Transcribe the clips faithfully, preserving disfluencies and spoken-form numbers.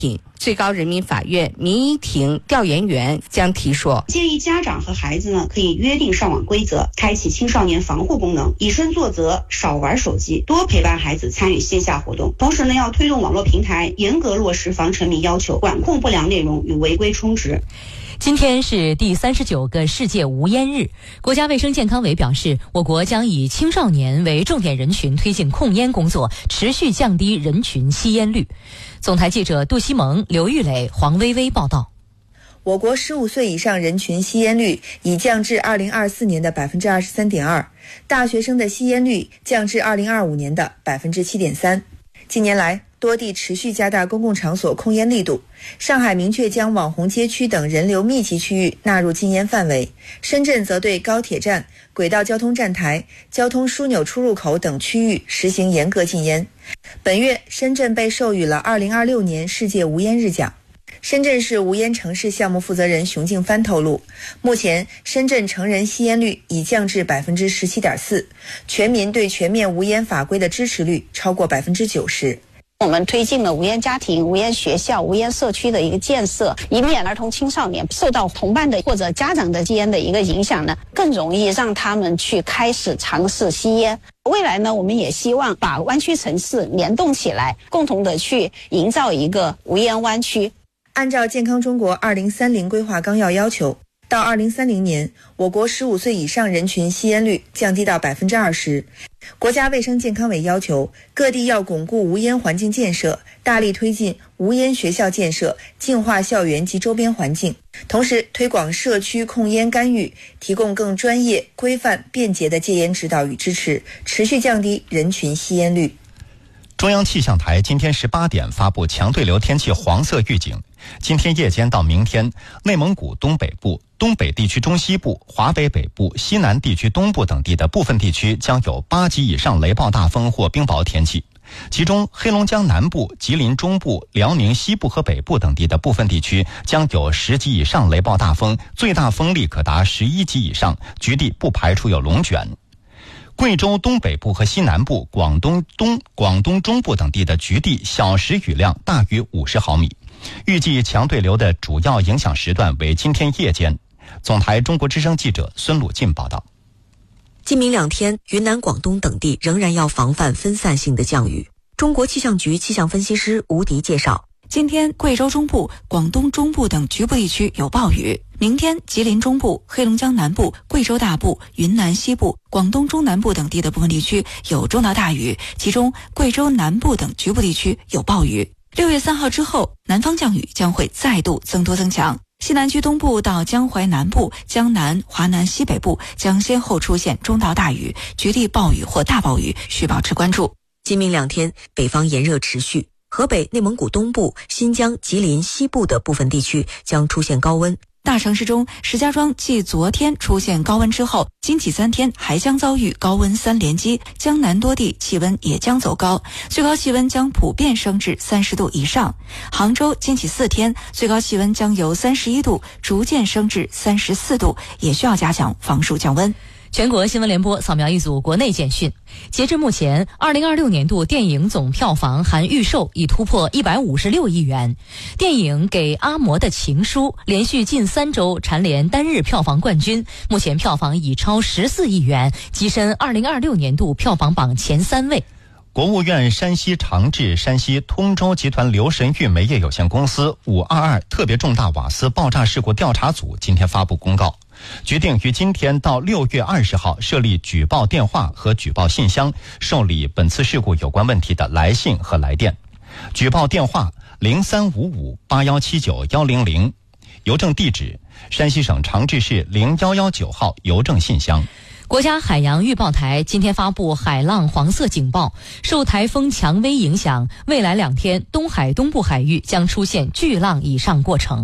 最高人民法院民意庭调研员将提说， 建议家长和孩子呢可以约定上网规则，开启青少年防护功能，以身作则，少玩手机，多陪伴孩子参与线下活动。同时呢，要推动网络平台严格落实防沉迷要求，管控不良内容与违规充值。 今天是第三十九个世界无烟日，国家卫生健康委表示，我国将以青少年为重点人群推进控烟工作，持续降低人群吸烟率。总台记者杜西蒙、刘玉磊、黄薇薇报道。 我国十五岁以上人群吸烟率已降至二零二四年的 百分之二十三点二， 大学生的吸烟率降至二零二五年的 百分之七点三。 近年来，多地持续加大公共场所控烟力度，上海明确将网红街区等人流密集区域纳入禁烟范围，深圳则对高铁站、轨道交通站台、交通枢纽出入口等区域实行严格禁烟。本月，深圳被授予了二零二六年世界无烟日奖。深圳市无烟城市项目负责人熊敬帆透露，目前深圳成人吸烟率已降至 百分之十七点四， 全民对全面无烟法规的支持率超过 百分之九十。 我们推进了无烟家庭、无烟学校、无烟社区的一个建设，以免儿童青少年受到同伴的或者家长的吸烟的一个影响呢，更容易让他们去开始尝试吸烟。未来呢，我们也希望把湾区城市联动起来，共同的去营造一个无烟湾区。 按照健康中国二零三零规划纲要要求，到二零三零年，我国十五岁以上人群吸烟率降低到 百分之二十。国家卫生健康委要求各地要巩固无烟环境建设，大力推进无烟学校建设，净化校园及周边环境，同时推广社区控烟干预，提供更专业、规范、便捷的戒烟指导与支持，持续降低人群吸烟率。 中央气象台今天十八点发布强对流天气黄色预警，今天夜间到明天，内蒙古东北部、东北地区中西部、华北北部、西南地区东部等地的部分地区将有八级以上雷暴大风或冰雹天气，其中黑龙江南部、吉林中部、辽宁西部和北部等地的部分地区将有十级以上雷暴大风，最大风力可达十一级以上，局地不排除有龙卷。贵州东北部和西南部、广东东、广东中部等地的局地小时雨量大于五十毫米。预计强对流的主要影响时段为今天夜间。总台中国之声记者孙鲁进报道。 今明两天，云南、广东等地仍然要防范分散性的降雨。中国气象局气象分析师吴迪介绍， 今天贵州中部、广东中部等局部地区有暴雨，明天吉林中部、黑龙江南部、贵州大部、云南西部、广东中南部等地的部分地区有中到大雨，其中贵州南部等局部地区有暴雨。六月三号之后，南方降雨将会再度增多增强，西南区东部到江淮南部、江南、华南西北部将先后出现中到大雨，局地暴雨或大暴雨，需保持关注。 今明两天，北方炎热持续，河北、内蒙古东部、新疆、吉林西部的部分地区将出现高温。 大城市中，石家庄继昨天出现高温之后，今起三天还将遭遇高温三连击，江南多地气温也将走高，最高气温将普遍升至三十度以上。杭州今起四天，最高气温将由三十一度逐渐升至三十四度，也需要加强防暑降温。 全国新闻联播扫描一组国内简讯。截至目前，二零二六年度电影总票房含预售已突破一百五十六亿元。电影《给阿嬷的情书》连续近三周蝉联单日票房冠军，目前票房已超十四亿元，跻身二零二六年度票房榜前三位。 国务院山西长治山西通州集团流神域煤业有限公司五二二特别重大瓦斯爆炸事故调查组今天发布公告，决定于今天到六月二十号设立举报电话和举报信箱，受理本次事故有关问题的来信和来电。举报电话零三五五八幺七九幺零零，邮政地址山西省长治市零一一九号邮政信箱。 国家海洋预报台今天发布海浪黄色警报，受台风强威影响，未来两天东海东部海域将出现巨浪以上过程。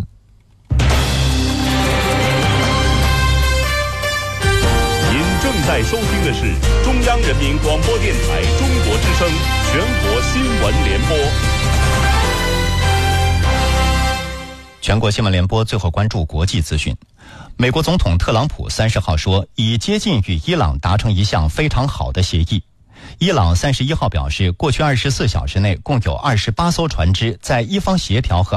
您正在收听的是中央人民广播电台中国之声全国新闻联播。 全国新闻联播最后关注国际资讯。美国总统特朗普三十号说，已接近与伊朗达成一项非常好的协议。 伊朗三十一号表示，过去二十四小时内共有二十八艘船只在伊方协调和